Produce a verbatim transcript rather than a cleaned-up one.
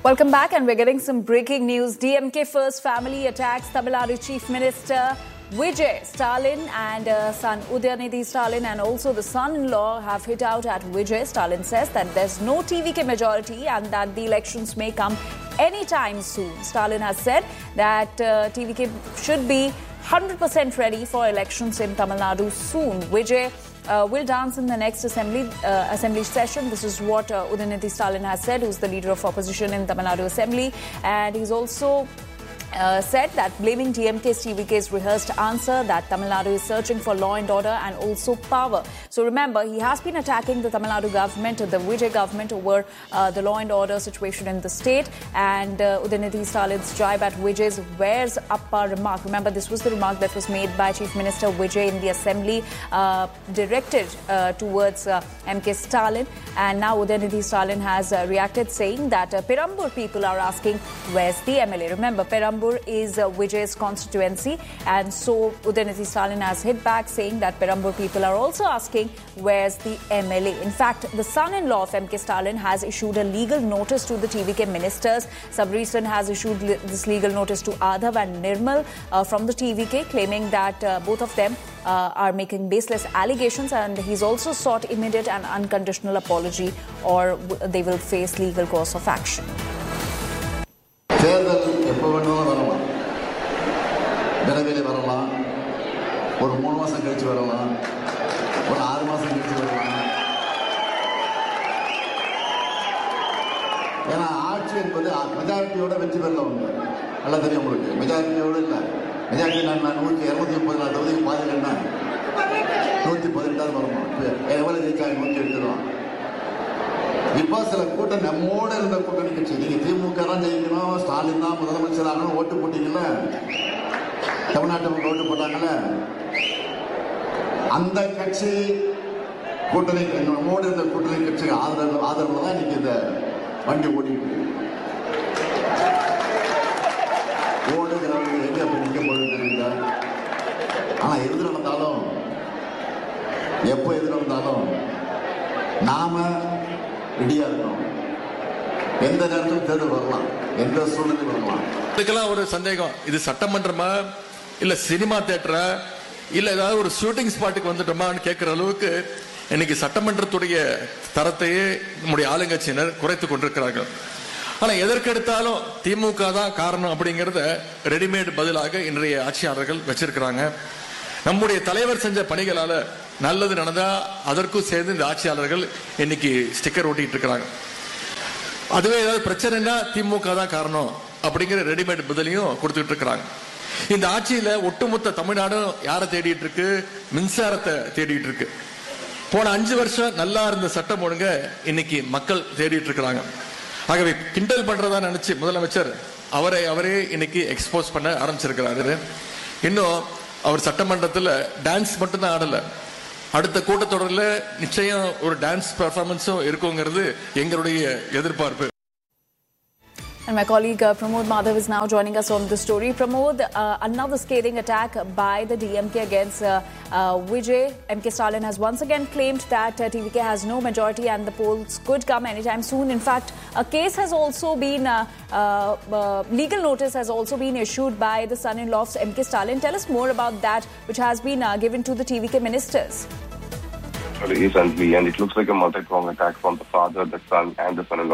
Welcome back, and we're getting some breaking news. D M K first family attacks Tamil Nadu Chief Minister Vijay Stalin and uh, son Udayanidhi Stalin, and also the son-in-law have hit out at Vijay. Stalin says that there's no T V K majority and that the elections may come anytime soon. Stalin has said that uh, T V K should be one hundred percent ready for elections in Tamil Nadu soon. Vijay Uh, will dance in the next assembly uh, assembly session. This is what uh, Udayanidhi Stalin has said, who's the leader of opposition in Tamil Nadu Assembly. And he's also uh, said that blaming D M K's T V K's rehearsed answer that Tamil Nadu is searching for law and order and also power. So remember, he has been attacking the Tamil Nadu government, the Vijay government, over uh, the law and order situation in the state. And uh, Udayanidhi Stalin's jibe at Vijay's wears up our remark. Remember, this was the remark that was made by Chief Minister Vijay in the assembly, uh, directed uh, towards uh, M K Stalin. And now Udayanidhi Stalin has uh, reacted, saying that uh, Perambur people are asking, where's the M L A? Remember, Perambur is uh, Vijay's constituency, and so Udayanidhi Stalin has hit back, saying that Perambur people are also asking, where's the M L A? In fact, the son-in-law of M K Stalin has issued a legal notice to the T V K ministers. Sub-Region has issued li- this legal notice to Adhav and Nirmal uh, from the T V K, claiming that uh, both of them uh, are making baseless allegations, and he's also sought immediate and unconditional apology, or w- they will face legal course of action. விரைவில் வரலாம், ஒரு மூணு மாசம் கழிச்சு வரலாம், ஒரு ஆறு மாசம் கழிச்சு வரலாம். ஏன்னா ஆட்சி என்பது மெஜாரிட்டியோட வெற்றி பெறல ஒன்று நல்லா தெரியும் உங்களுக்கு. மெஜாரிட்டியோடு இல்லை, மெஜாரிட்டி நான் நூற்றி இரநூத்தி முப்பது நாலு தொகுதிக்கு பாதிக்கன்னா நூற்றி பதினெட்டாவது வரணும். எவ்வளவு ஜெயிச்சாங்க? நூற்றி எட்டு ரூபா. இப்போ சில கூட்டம் நம்மோட இருந்த கூட்டணி கட்சி, நீங்க திமுக தான் ஜெயிக்கணும், ஸ்டாலின் தான் முதலமைச்சர் ஆகணும் ஓட்டு போட்டீங்கல்ல, தமிழ்நாட்டு மக்கள் ஓட்டு போட்டாங்கல்ல, அந்த கட்சி கூட்டணி நம்மோடு இருந்த கூட்டணி கட்சி ஆதரவு ஆதரவு தான் இன்னைக்கு இந்த வண்டி ஓடிட்டு ஓடுகிறவங்க எங்க அப்ப நிக்க போறது தெரியல. ஆனா எது நடந்தாலும், எப்போ எது நடந்தாலும் நாம ரெடியா இருக்கணும். எந்த நேரத்திலும் தேர்தல் வரலாம், எந்த சூழ்நிலை வரலாம். இதுக்கெல்லாம் ஒரு சந்தேகம், இது சட்டமன்றமா இல்ல சினிமா தியேட்டரா இல்ல ஏதாவது ஒரு ஷூட்டிங் ஸ்பாட்டுக்கு வந்துட்டோமான்னு கேட்கிற அளவுக்கு இன்னைக்கு சட்டமன்றத்துடைய தரத்தையே நம்முடைய ஆளுங்கட்சியினர் குறைத்து கொண்டிருக்கிறார்கள். ஆனா எதற்கெடுத்தாலும் திமுக தான் காரணம் அப்படிங்கறத ரெடிமேட் பதிலாக இன்றைய ஆட்சியாளர்கள் வச்சிருக்கிறாங்க. நம்முடைய தலைவர் செஞ்ச பணிகளால நல்லது நடந்தா அதற்கும் சேர்ந்து இந்த ஆட்சியாளர்கள் இன்னைக்கு ஸ்டிக்கர் ஓட்டிட்டு இருக்கிறாங்க. அதுவே ஏதாவது பிரச்சனைனா திமுக தான் காரணம் அப்படிங்கிற ரெடிமேட் பதிலையும் கொடுத்துட்டு இருக்கிறாங்க. இந்த ஆட்சியில ஒட்டுமொத்த தமிழ்நாடும் யாரை தேடிட்டு இருக்கு? மின்சாரத்தை தேடிட்டு இருக்கு. போன அஞ்சு வருஷம் நல்லா இருந்த சட்டம் ஒழுங்க இன்னைக்கு மக்கள் தேடிட்டு இருக்கிறாங்க. ஆகவே கிண்டல் பண்றதா நினைச்சு முதலமைச்சர் அவரை அவரே இன்னைக்கு எக்ஸ்போஸ் பண்ண ஆரம்பிச்சிருக்கிறாரு. இன்னும் அவர் சட்டமன்றத்தில் டான்ஸ் மட்டும் தான் ஆடல, அடுத்த கூட்டத்தொடரில் நிச்சயம் ஒரு டான்ஸ் பெர்ஃபார்மன்ஸும் இருக்குங்கிறது எங்களுடைய எதிர்பார்ப்பு. And my colleague uh, Pramod Madhav is now joining us on the story. Pramod, uh, another scathing attack by the D M K against uh, uh, Vijay. M K Stalin has once again claimed that uh, T V K has no majority and the polls could come anytime soon. In fact, a case has also been, uh, uh, uh, legal notice has also been issued by the son-in-law of M K Stalin. Tell us more about that, which has been uh, given to the T V K ministers. Recently, and it looks like a multi-pronged attack from the father, the son, and the son-in-law.